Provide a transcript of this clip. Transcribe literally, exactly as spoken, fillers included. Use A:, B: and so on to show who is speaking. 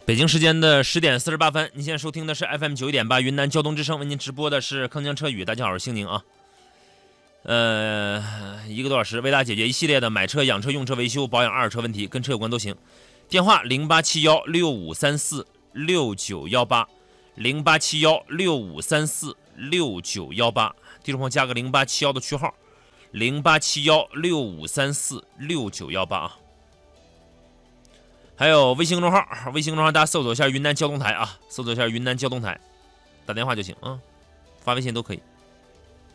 A: 北京时间的十点四十八分，您现在收听的是 F M 九一点八云南交通之声，为您直播的是铿锵车语。大家好，我是星宁啊。呃，一个多小时为大家解决一系列的买车、养车、用车、维修、保养、二手车问题，跟车有关都行。电话零八七幺六五三四六九幺八，零八七幺六五三四六九幺八，听众朋友加个零八七幺的区号，零八七幺六五三四六九幺八啊。还有微信公众号，微信公众号大家搜索一下云南交通台啊，搜索一下云南交通台，打电话就行啊，发微信都可以。